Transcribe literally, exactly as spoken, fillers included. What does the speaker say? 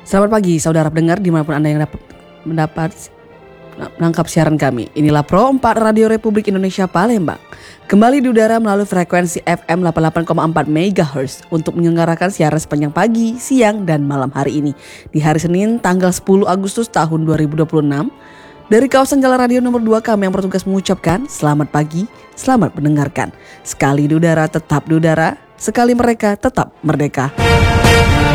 Selamat pagi saudara pendengar dimanapun Anda yang dapat mendapat menangkap siaran kami. Inilah Pro empat Radio Republik Indonesia Palembang. Kembali di udara melalui frekuensi F M delapan puluh delapan koma empat megahertz untuk menyelenggarakan siaran sepanjang pagi, siang, dan malam hari ini. Di hari Senin tanggal sepuluh Agustus tahun dua ribu dua puluh enam. Dari kawasan Jalan Radio nomor dua kami yang bertugas mengucapkan selamat pagi, selamat mendengarkan. Sekali di udara tetap di udara, sekali mereka tetap merdeka.